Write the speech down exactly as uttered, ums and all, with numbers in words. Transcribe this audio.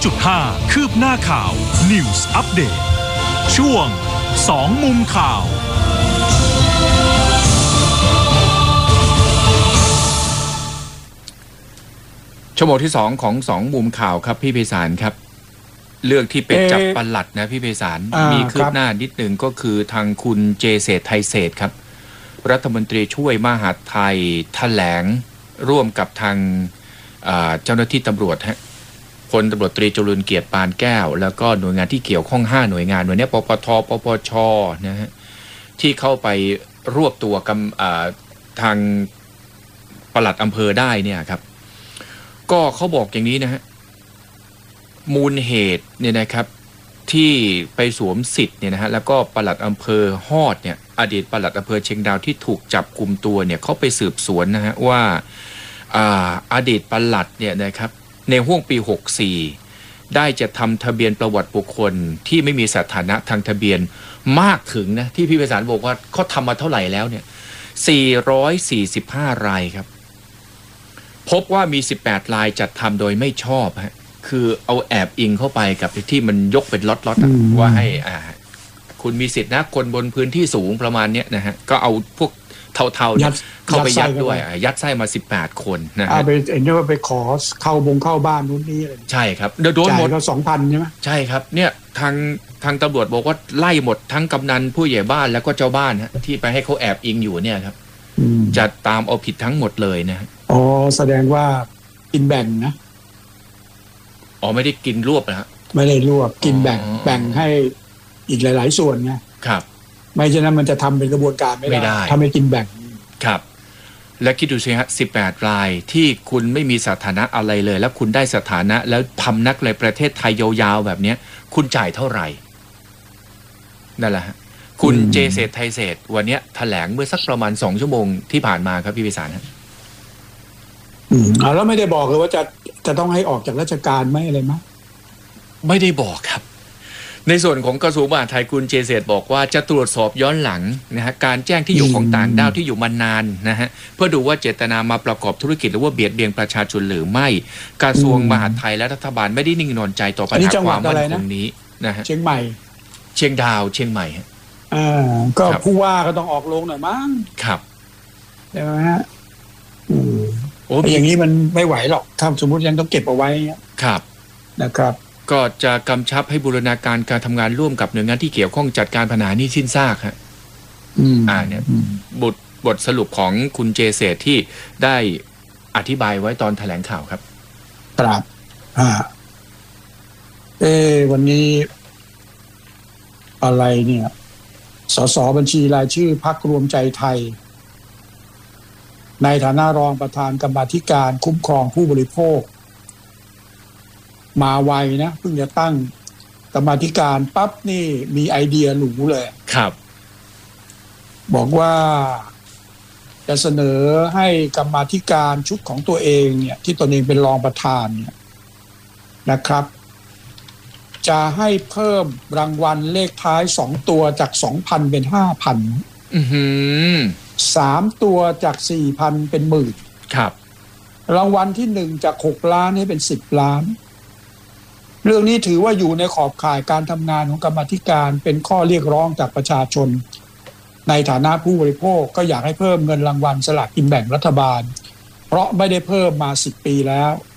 จุดห้า คืบหน้าข่าว News Update ช่วงสองมุมข่าวชั่วโมงที่สองของสองมุมข่าวครับพี่ไพศาลครับเรื่องที่เป็นจับปลัดนะพี่ไพศาลมีคืบหน้านิดหนึ่งก็คือทางคุณเจเศรษฐ์ไทยเศรษฐ์ครับรัฐมนตรีช่วยมหาดไทยแถลงร่วมกับทางเจ้าหน้าที่ตำรวจฮะพลตำรวจตรีจรุลเกียรติปานแก้วแล้วก็หน่วยงานที่เกี่ยวข้องห้าหน่วยงานวันนี้ปปทปปชนะฮะที่เข้าไปรวบตัวกำทางปลัดอำเภอได้เนี่ยครับก็เขาบอกอย่างนี้นะฮะมูลเหตุเนี่ยนะครับที่ไปสวมสิทธิ์เนี่ยนะฮะแล้วก็ปลัดอำเภอฮอดเนี่ยอดีตปลัดอำเภอเชียงดาวที่ถูกจับกุมตัวเนี่ยเขาไปสืบสวนนะฮะว่าอาอดีตปลัดเนี่ยนะครับในห้วงปีหกสิบสี่ได้จะทำทะเบียนประวัติบุคคลที่ไม่มีสถานะทางทะเบียนมากถึงนะที่พี่ไพศาลบอกว่าเขาทำมาเท่าไหร่แล้วเนี่ยสี่ร้อยสี่สิบห้ารายครับพบว่ามีสิบแปดรายจัดทำโดยไม่ชอบฮะคือเอาแอบอิงเข้าไปกับที่มันยกเป็นล็อตๆว่าให้อ่าคุณมีสิทธินะคนบนพื้นที่สูงประมาณเนี้ยนะฮะก็เอาพวกเทาๆเนี่ยเข้าไปยัดด้วยยัดไส้มาสิบแปดคนนะฮะไปเอ็นว่าไปขอเข้าบงเข้าบ้านนู้นนี่อะไรใช่ครับโดนหมดก็ สองพัน ใช่ไหมใช่ครับเนี่ยทางทางตำรวจบอกว่าไล่หมดทั้งกำนันผู้ใหญ่บ้านแล้วก็เจ้าบ้านฮะที่ไปให้เขาแอบอิงอยู่เนี่ยครับจะตามเอาผิดทั้งหมดเลยนะอ๋อแสดงว่ากินแบ่งนะอ๋อไม่ได้กินรวบนะฮะไม่ได้รวบกินแบ่งแบ่งให้อีกหลายๆส่วนไงครับไม่ฉะนั้นมันจะทำเป็นกระบวนการไม่ได้ถ้าไม่กินแบ่งครับและคิดดูสิฮะสิบแปดรายที่คุณไม่มีสถานะอะไรเลยแล้วคุณได้สถานะแล้วพำนักในประเทศไทยยาวๆแบบนี้คุณจ่ายเท่าไหร่นั่นแหละฮะคุณเจเศรษฐ์ไทยเศรษฐ์วันนี้แถลงเมื่อสักประมาณสองชั่วโมงที่ผ่านมาครับพี่ไพศาลฮะอืมอ่าแล้วไม่ได้บอกเลยว่าจะจะต้องให้ออกจากราชการไหมอะไรมั้ยไม่ได้บอกครับในส่วนของกระทรวงมหาดไทยคุณเจเศรษฐ์บอกว่าจะตรวจสอบย้อนหลังนะฮะการแจ้งที่อยู่ของต่างด้าวที่อยู่มานานนะฮะเพื่อดูว่าเจตนามาประกอบธุรกิจหรือว่าเบียดเบียนประชาชนหรือไม่กระทรวงมหาดไทยและรัฐบาลไม่ได้นิ่งนอนใจต่อปัญหาความมั่นคงนี้นะฮะเชียงใหม่เชียงดาวเชียงใหม่อ่าก็ผู้ว่าก็ต้องออกโรงหน่อยมั้งครับใช่ไหมฮะอืมโอ้อย่างนี้มันไม่ไหวหรอกถ้าสมมุติยังต้องเก็บเอาไว้ครับนะครับก็จะกำชับให้บูรณาการการทำงานร่วมกับหน่วยงานที่เกี่ยวข้องจัดการปัญหานี้สิ้นซากฮะอ่าเนี่ยบทบทสรุปของคุณเจเศรษฐ์ที่ได้อธิบายไว้ตอนแถลงข่าวครับครับอ่าเอวันนี้อะไรเนี่ยสสบัญชีรายชื่อพรรครวมใจไทยในฐานะรองประธานกรรมาธิการคุ้มครองผู้บริโภคมาไวนะเพิ่งจะตั้งกรรมาธิการปั๊บนี่มีไอเดียหรูเลยครับบอกว่าจะเสนอให้กรรมาธิการชุดของตัวเองเนี่ยที่ตนเองเป็นรองประธานเนี่ยนะครับจะให้เพิ่มรางวัลเลขท้ายสองตัวจาก สองพัน เป็น ห้าพันอื้อหือสามตัวจาก สี่พัน เป็นหมื่นครับรางวัลที่หนึ่งจากหกล้านให้เป็นสิบล้านเรื่องนี้ถือว่าอยู่ในขอบข่ายการทำงานของกรรมาธิการเป็นข้อเรียกร้องจากประชาชนในฐานะผู้บริโภคก็อยากให้เพิ่มเงินรางวัลสลากกินแบ่งรัฐบาลเพราะไม่ได้เพิ่มมาสิบปีแล้ว